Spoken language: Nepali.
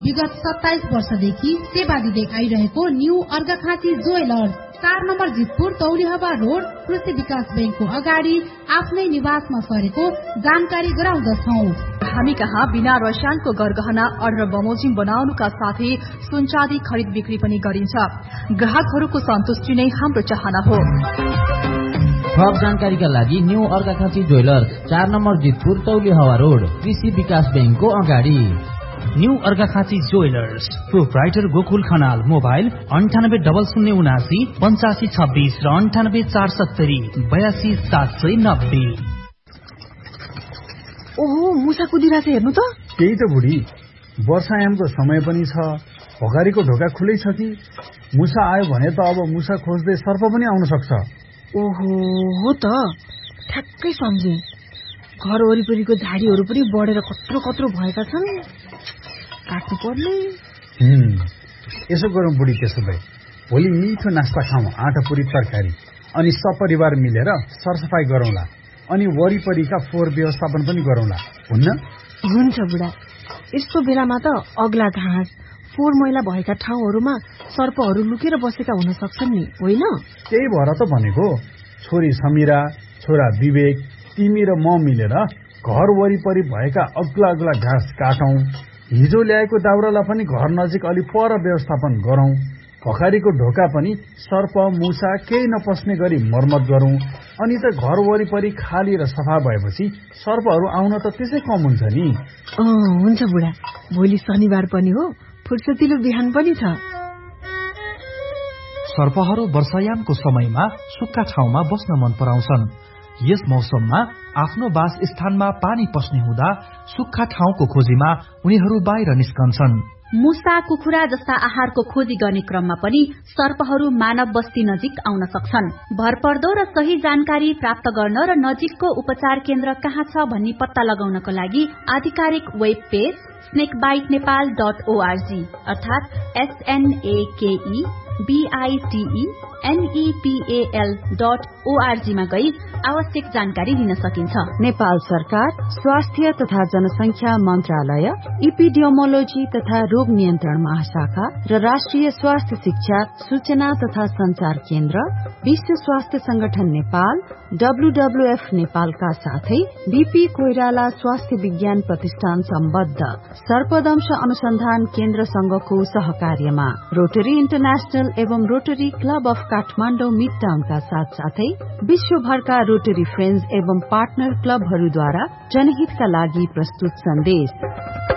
विगत 27 वर्षदेखि सेवा दिँदै आइरहेको new Arghakhanchi jewellers 4 number Jitpur तौलिहवा road कृषि विकास बैंकको अगाडि आफ्नै निवासमा सरेको जानकारी गराउँदछौं। हामी कहाँ बिना रसायनको गरगहना अर्डर बमोजिम बनाउनुका साथै सुनचाँदी खरिद बिक्री पनि गरिन्छ। ग्राहकहरूको सन्तुष्टि नै हाम्रो चाहना हो। थप जानकारीका लागि new Arghakhanchi jewellers 4 number Jitpur तौलिहवा road कृषि विकास बैंकको अगाडि। New Arghakhanchi jewellers, proprietor Gokul Khanal, mobile 980079 8526 र 9847 82790। ओहो, मुसा कुदिरहेछ हेर्नु त। त्यही त बुढी, वर्षायामको समय पनि छ, भगारीको ढोका खुलै छ कि मुसा आयो भने त अब मुसा खोज्दै सर्प पनि आउन सक्छ। ओहो, हो त, ठ्याक्कै सम्झे। घर वरिपरिको झाडीहरू पनि बढेर कत्रो कत्रो भएका छन्, काट्नु पर्ने। यसो गरौँ बुढी, त्यसो भए भोलि मिठो नास्ता खाउँ, आँटा पुरी तरकारी, अनि सपरिवार मिलेर सरसफाई गरौँला, अनि वरिपरिका फोहोर व्यवस्थापन पनि गरौँला, हुन्न? हुन्छ बुढा। यस्तो बेलामा त अग्ला घाँस फोहोर मैला भएका ठाउँहरूमा सर्पहरू लुकेर बसेका हुन सक्छन् नि, होइन? त्यही भएर त भनेको, छोरी समीरा, छोरा विवेक, तिमी र म मिलेर घर वरिपरि भएका अग्ला अग्ला घाँस काटौं, हिजो ल्याएको दाउरालाई पनि घर नजिक अलि पर व्यवस्थापन गरौं, भखारीको ढोका पनि सर्प मुसा केही नपस्ने गरी मर्मत गरौं, अनि त घर वरिपरि खाली र सफा भएपछि सर्पहरू आउन त त्यसै कम हुन्छ नि। हुन्छ बुढा, भोलि शनिबार पनि हो, फुर्सदिलो बिहान पनि छ। सर्पहरू वर्षायामको समयमा सुक्खा ठाउँमा बस्न मन पराउँछन्। यस मौसममा आफ्नो वास स्थानमा पानी पस्ने हुँदा सुक्खा ठाउँको खोजीमा उनीहरू बाहिर निस्कन्छन्। मुसा, कुखुरा जस्ता आहारको खोजी गर्ने क्रममा पनि सर्पहरू मानव बस्ती नजिक आउन सक्छन्। भरपर्दो र सही जानकारी प्राप्त गर्न र नजिकको उपचार केन्द्र कहाँ छ भन्ने पत्ता लगाउनको लागि आधिकारिक वेब पेज snakebitenepal.org अर्थात SNAKEBITENEPAL.org मा गई आवश्यक जानकारी लिन सकिन्छ। नेपाल सरकार स्वास्थ्य तथा जनसंख्या मन्त्रालय, इपिडियोमोलोजी तथा रोग नियन्त्रण महाशाखा र राष्ट्रिय स्वास्थ्य शिक्षा सूचना तथा संचार केन्द्र, विश्व स्वास्थ्य संगठन नेपाल, WWF नेपालका साथै बीपी कोइराला स्वास्थ्य विज्ञान प्रतिष्ठान सम्बद्ध सर्पदंश अनुसन्धान केन्द्र संघको सहकार्यमा रोटरी इन्टरनेशनल एवं rotary club of Kathmandu mid टाउनका साथसाथै विश्वभरका रोटरी फ्रेन्ड्स एवं पार्टनर क्लबहरूद्वारा जनहितका लागि प्रस्तुत सन्देश।